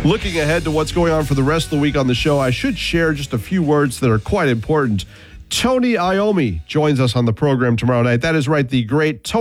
Looking ahead to what's going on for the rest of the week on the show, I should share just a few words that are quite important. Tony Iommi joins us on the program tomorrow night. That is right, the great Tony